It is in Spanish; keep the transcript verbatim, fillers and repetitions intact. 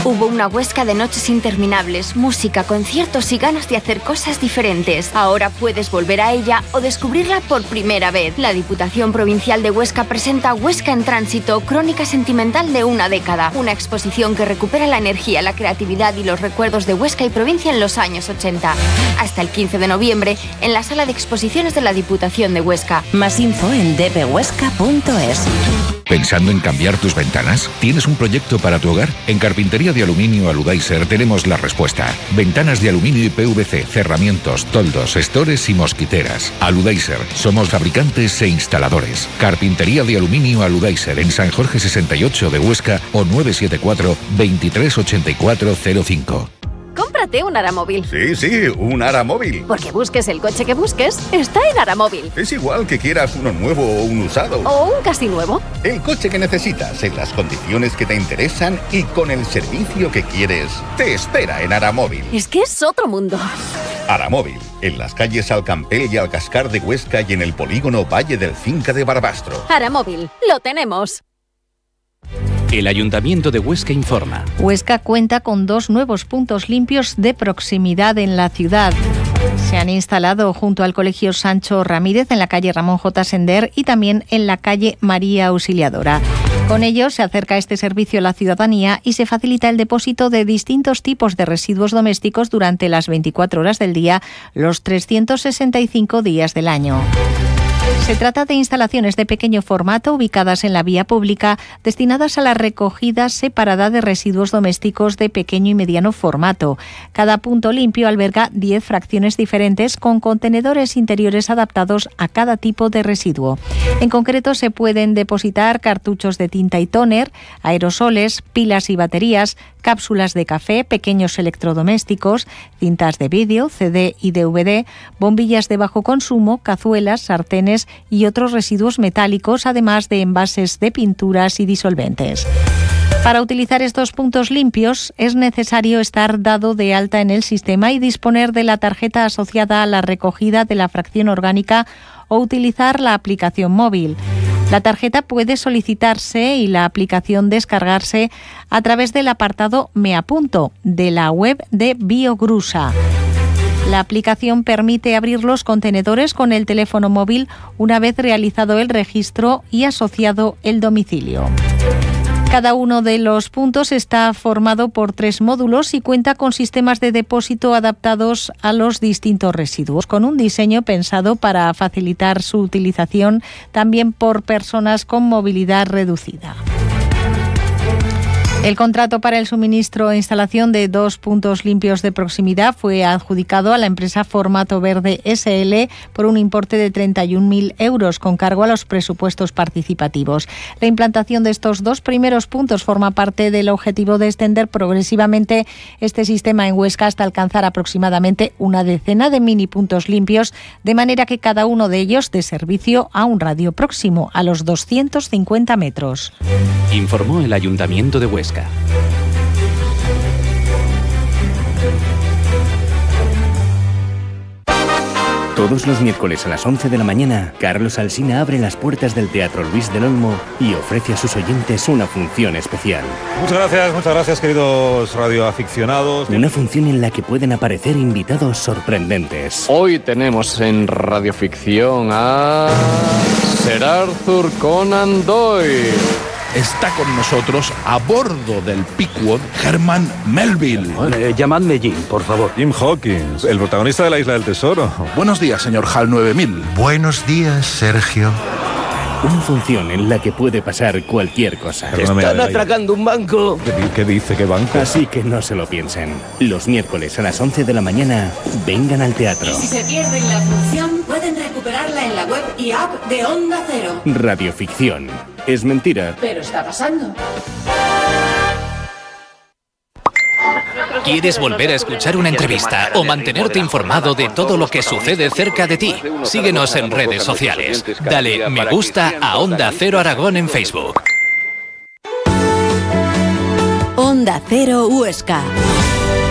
Hubo una Huesca de noches interminables, música, conciertos y ganas de hacer cosas diferentes. Ahora puedes volver a ella o descubrirla por primera vez. La Diputación Provincial de Huesca presenta Huesca en Tránsito, crónica sentimental de una década. Una exposición que recupera la energía, la creatividad y los recuerdos de Huesca y provincia en los años ochenta. Hasta el quince de noviembre en la sala de exposiciones de la Diputación de Huesca. Más info en d b huesca punto es. ¿Pensando en cambiar tus ventanas? ¿Tienes un proyecto para tu hogar? En Carpintería de Aluminio Aludaiser tenemos la respuesta. Ventanas de aluminio y P V C, cerramientos, toldos, estores y mosquiteras. Aludaiser, somos fabricantes e instaladores. Carpintería de Aluminio Aludaiser en San Jorge sesenta y ocho de Huesca o nueve siete cuatro, veintitrés ochenta y cuatro cero cinco. Cómprate un Aramóvil. Sí, sí, un Aramóvil. Porque busques el coche que busques, está en Aramóvil. Es igual que quieras uno nuevo o un usado. O un casi nuevo. El coche que necesitas, en las condiciones que te interesan y con el servicio que quieres, te espera en Aramóvil. Es que es otro mundo. Aramóvil, en las calles Alcampel y Alcascar de Huesca y en el polígono Valle del Cinca de Barbastro. Aramóvil, lo tenemos. El Ayuntamiento de Huesca informa. Huesca cuenta con dos nuevos puntos limpios de proximidad en la ciudad. Se han instalado junto al Colegio Sancho Ramírez en la calle Ramón J. Sender y también en la calle María Auxiliadora. Con ello se acerca este servicio a la ciudadanía y se facilita el depósito de distintos tipos de residuos domésticos durante las veinticuatro horas del día, los trescientos sesenta y cinco días del año. Se trata de instalaciones de pequeño formato ubicadas en la vía pública destinadas a la recogida separada de residuos domésticos de pequeño y mediano formato. Cada punto limpio alberga diez fracciones diferentes con contenedores interiores adaptados a cada tipo de residuo. En concreto se pueden depositar cartuchos de tinta y tóner, aerosoles, pilas y baterías, cápsulas de café, pequeños electrodomésticos, cintas de vídeo, C D y D V D, bombillas de bajo consumo, cazuelas, sartenes y otros residuos metálicos, además de envases de pinturas y disolventes. Para utilizar estos puntos limpios es necesario estar dado de alta en el sistema y disponer de la tarjeta asociada a la recogida de la fracción orgánica o utilizar la aplicación móvil. La tarjeta puede solicitarse y la aplicación descargarse a través del apartado Me Apunto de la web de Biogrusa. La aplicación permite abrir los contenedores con el teléfono móvil una vez realizado el registro y asociado el domicilio. Cada uno de los puntos está formado por tres módulos y cuenta con sistemas de depósito adaptados a los distintos residuos, con un diseño pensado para facilitar su utilización también por personas con movilidad reducida. El contrato para el suministro e instalación de dos puntos limpios de proximidad fue adjudicado a la empresa Formato Verde S L por un importe de treinta y un mil euros con cargo a los presupuestos participativos. La implantación de estos dos primeros puntos forma parte del objetivo de extender progresivamente este sistema en Huesca hasta alcanzar aproximadamente una decena de mini puntos limpios, de manera que cada uno de ellos dé servicio a un radio próximo, a los doscientos cincuenta metros. Informó el Ayuntamiento de Huesca. Todos los miércoles a las once de la mañana, Carlos Alsina abre las puertas del Teatro Luis del Olmo y ofrece a sus oyentes una función especial. Muchas gracias, muchas gracias, queridos radioaficionados. Una función en la que pueden aparecer invitados sorprendentes. Hoy tenemos en radioficción a Sir Arthur Conan Doyle. Está con nosotros, a bordo del Pequod, Herman Melville. Bueno, eh, llamadme Jim, por favor. Jim Hawkins, el protagonista de La Isla del Tesoro. Buenos días, señor Hal nueve mil. Buenos días, Sergio. Una función en la que puede pasar cualquier cosa. Están atracando un banco. ¿Qué, ¿Qué dice? ¿Qué banco? Así que no se lo piensen. Los miércoles a las once de la mañana, vengan al teatro. Y si se pierden la función, pueden recuperarla en la web y app de Onda Cero. Radioficción. Es mentira. Pero está pasando. ¿Quieres volver a escuchar una entrevista o mantenerte informado de todo lo que sucede cerca de ti? Síguenos en redes sociales. Dale me gusta a Onda Cero Aragón en Facebook. Onda Cero Huesca.